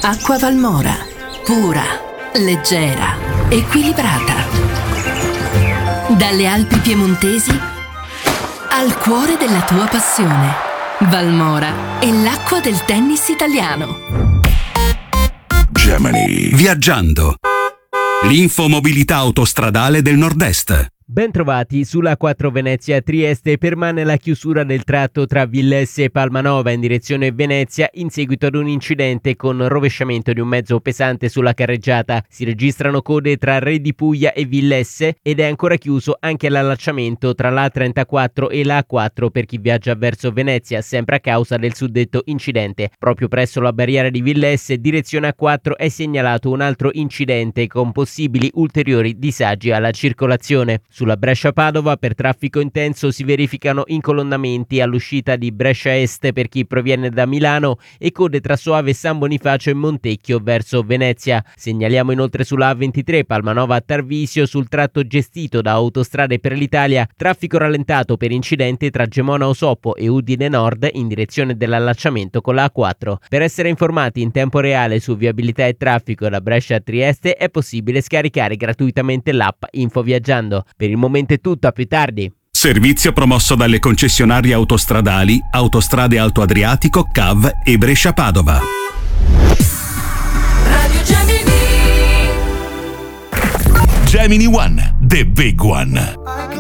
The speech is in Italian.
Acqua Valmora, pura, leggera, equilibrata. Dalle Alpi piemontesi al cuore della tua passione. Valmora è l'acqua del tennis italiano. Gemini. Viaggiando. L'infomobilità autostradale del Nord-Est. Bentrovati sulla 4 Venezia-Trieste. Permane la chiusura del tratto tra Villesse e Palmanova in direzione Venezia in seguito ad un incidente con rovesciamento di un mezzo pesante sulla carreggiata. Si registrano code tra Re di Puglia e Villesse ed è ancora chiuso anche l'allacciamento tra la A34 e la A4 per chi viaggia verso Venezia, sempre a causa del suddetto incidente. Proprio presso la barriera di Villesse, direzione A4, è segnalato un altro incidente con possibili ulteriori disagi alla circolazione. Sulla Brescia-Padova, per traffico intenso, si verificano incolonnamenti all'uscita di Brescia Est per chi proviene da Milano e code tra Soave San Bonifacio e Montecchio verso Venezia. Segnaliamo inoltre sulla A23 Palmanova-Tarvisio, sul tratto gestito da Autostrade per l'Italia, traffico rallentato per incidente tra Gemona Osopo e Udine Nord in direzione dell'allacciamento con la A4. Per essere informati in tempo reale su viabilità e traffico da Brescia a Trieste è possibile scaricare gratuitamente l'app Info Viaggiando. Per il momento è tutto, a più tardi. Servizio promosso dalle concessionarie autostradali Autostrade Alto Adriatico, CAV e Brescia-Padova. Radio Gemini. Gemini One, the big one.